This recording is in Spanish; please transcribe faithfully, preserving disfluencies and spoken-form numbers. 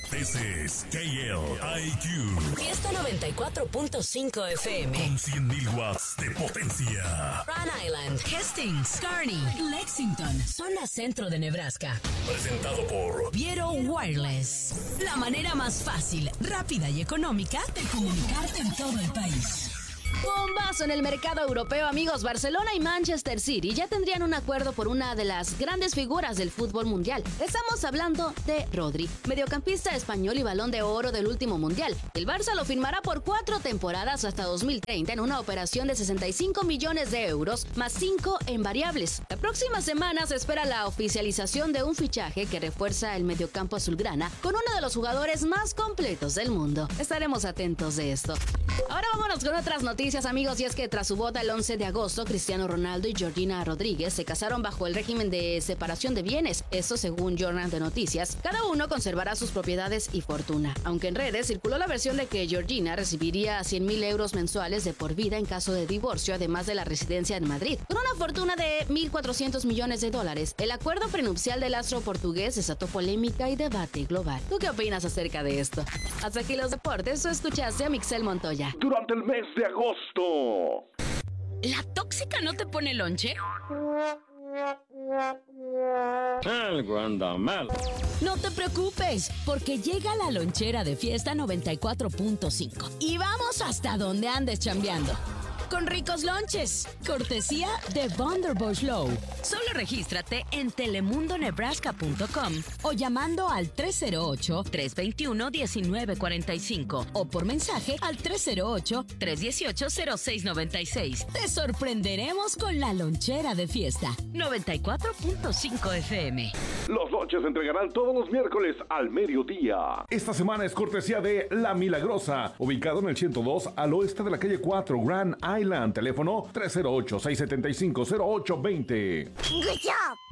This is K L I Q. Fiesta noventa y cuatro punto cinco F M. Con cien mil watts de potencia. Rhode Island, Hastings, Kearney, Lexington, zona centro de Nebraska. Presentado por Viero Wireless. La manera más fácil, rápida y económica de comunicarte en todo el país. Bombazo en el mercado europeo, amigos. Barcelona y Manchester City ya tendrían un acuerdo por una de las grandes figuras del fútbol mundial. Estamos hablando de Rodri, mediocampista español y balón de oro del último mundial. El Barça lo firmará por cuatro temporadas hasta dos mil treinta en una operación de sesenta y cinco millones de euros más cinco en variables. La próxima semana se espera la oficialización de un fichaje que refuerza el mediocampo azulgrana con uno de los jugadores más completos del mundo. Estaremos atentos de esto. Ahora vámonos con otras noticias, amigos, y es que tras su boda el once de agosto, Cristiano Ronaldo y Georgina Rodríguez se casaron bajo el régimen de separación de bienes. Esto según Journal de Noticias. Cada uno conservará sus propiedades y fortuna, aunque en redes circuló la versión de que Georgina recibiría cien mil euros mensuales de por vida en caso de divorcio, además de la residencia en Madrid. Con una fortuna de mil cuatrocientos millones de dólares, el acuerdo prenupcial del astro portugués desató polémica y debate global. ¿Tú qué opinas acerca de esto? Hasta aquí los deportes. Tú escuchaste a Mixel Montoya. Durante el mes de agosto. ¿La tóxica no te pone lonche? Algo anda mal. No te preocupes, porque llega la lonchera de Fiesta noventa y cuatro punto cinco. Y vamos hasta donde andes chambeando. Con ricos lonches, cortesía de Vonderbush Low. Solo regístrate en telemundo nebraska punto com o llamando al tres cero ocho, tres dos uno, uno nueve cuatro cinco o por mensaje al tres cero ocho, tres uno ocho, cero seis nueve seis. Te sorprenderemos con la lonchera de Fiesta noventa y cuatro punto cinco F M. Los lonches se entregarán todos los miércoles al mediodía. Esta semana es cortesía de La Milagrosa, ubicado en el ciento dos al oeste de la calle cuatro, Grand Island. Teléfono tres cero ocho, seis siete cinco, cero ocho dos cero. Good job.